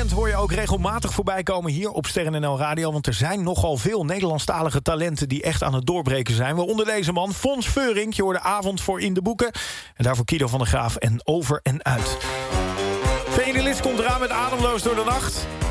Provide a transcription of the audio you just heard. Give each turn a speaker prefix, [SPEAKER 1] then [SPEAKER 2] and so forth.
[SPEAKER 1] talent hoor je ook regelmatig voorbij komen hier op Sterren NL Radio. Want er zijn nogal veel Nederlandstalige talenten die echt aan het doorbreken zijn. Waaronder deze man, Fons Veurink. Je hoorde Avond voor in de boeken. En daarvoor Kido van der Graaf en Over en Uit. Feli Lis komt eraan met Ademloos door de nacht.